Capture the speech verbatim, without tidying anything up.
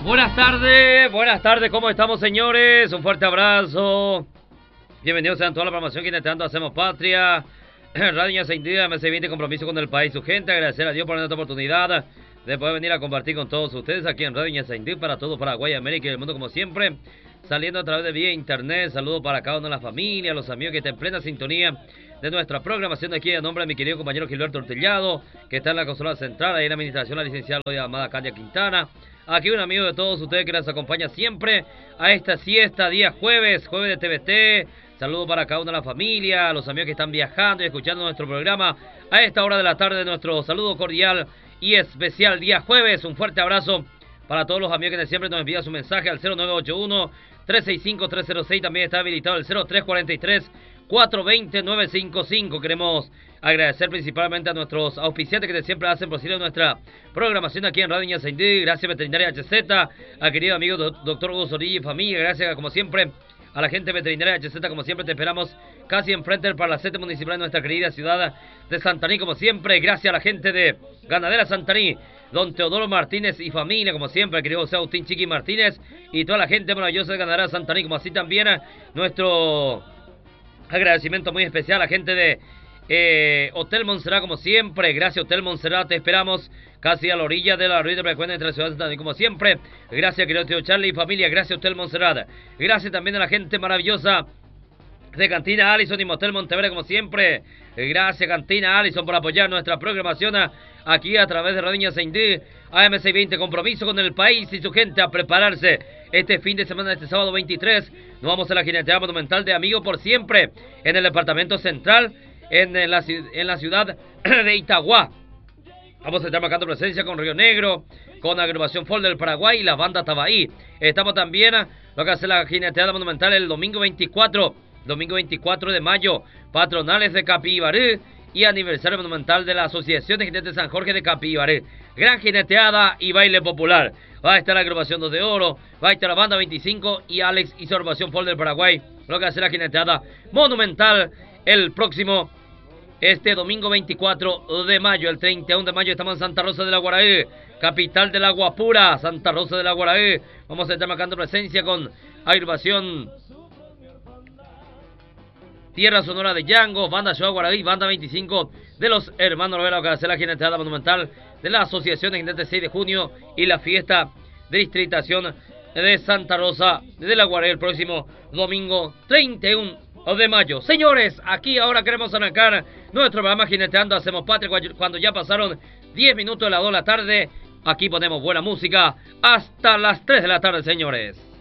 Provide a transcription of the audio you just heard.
Buenas tardes, buenas tardes, ¿cómo estamos, señores? Un fuerte abrazo. Bienvenidos a toda la programación que intentando Hacemos Patria. Radio Ñazaindí, M C veinte, compromiso con el país, su gente. Agradecer a Dios por esta oportunidad de poder venir a compartir con todos ustedes aquí en Radio Ñazaindí para todo Paraguay, América y el mundo, como siempre. Saliendo a través de vía internet. Saludos para cada una de las familias, los amigos que están en plena sintonía de nuestra programación aquí, a nombre de mi querido compañero Gilberto Ortellado, que está en la consola central, ahí en la administración, la licenciada Amada Calia Quintana. Aquí un amigo de todos ustedes que nos acompaña siempre a esta siesta, día jueves, jueves de T V T. Saludos para cada una de la familia, a los amigos que están viajando y escuchando nuestro programa a esta hora de la tarde. Nuestro saludo cordial y especial día jueves. Un fuerte abrazo para todos los amigos que siempre nos envían su mensaje al cero nueve ocho uno, tres seis cinco, tres cero seis. También está habilitado el cero tres cuatro tres, cuatro dos cero, nueve cinco cinco. Queremos agradecer principalmente a nuestros auspiciantes que siempre hacen posible nuestra programación aquí en Radio Ñazaindí. Gracias Veterinaria H Z, al querido amigo doctor Hugo Zorilla y familia. Gracias como siempre a la gente Veterinaria H Z, como siempre te esperamos casi enfrente del Palacete Municipal de nuestra querida ciudad de Santaní, como siempre. Gracias a la gente de Ganadera Santaní, don Teodoro Martínez y familia, como siempre, el querido José Agustín Chiqui Martínez y toda la gente maravillosa de Ganadera Santaní, como así también a nuestro agradecimiento muy especial a la gente de eh, Hotel Montserrat, como siempre. Gracias Hotel Montserrat, te esperamos casi a la orilla de la ruta de frecuencia entre la ciudad de Santaní, como siempre. Gracias querido tío Charlie y familia, gracias Hotel Montserrat. Gracias también a la gente maravillosa de Cantina Allison y Motel Monteverde, como siempre. Gracias Cantina Allison por apoyar nuestra programación aquí a través de Radio Ñazaindí, A M C veinte, compromiso con el país y su gente, a prepararse este fin de semana, este sábado veintitrés. Nos vamos a la jineteada monumental de Amigo por Siempre en el departamento central, en la, en la ciudad de Itagua. Vamos a estar marcando presencia con Río Negro, con Agrupación Folk del Paraguay y la banda Tabaí. Estamos también a lo que hace la jineteada monumental el domingo veinticuatro, domingo veinticuatro de mayo, patronales de Capibaré y aniversario monumental de la Asociación de Jinetes de San Jorge de Capibaré. Gran jineteada y baile popular. Va a estar la agrupación dos de Oro, va a estar la banda veinticinco y Alex y su agrupación Folk del Paraguay. Lo que hace la jineteada monumental el próximo este domingo veinticuatro de mayo. El treinta y uno de mayo estamos en Santa Rosa de la Guaraí, capital del agua pura, Santa Rosa de la Guaraí. Vamos a estar marcando presencia con agrupación Tierra Sonora de Yango, banda Ciudad Guaraí, banda veinticinco de los hermanos Lovera, que hace la jineteada monumental de la Asociación de Jinetes seis de junio y la fiesta de distritación de Santa Rosa de la Guaraí el próximo domingo treinta y uno de mayo. Señores, aquí ahora queremos arrancar nuestro programa Jineteando Hacemos Patria cuando ya pasaron diez minutos de las dos de la tarde. Aquí ponemos buena música hasta las tres de la tarde, señores.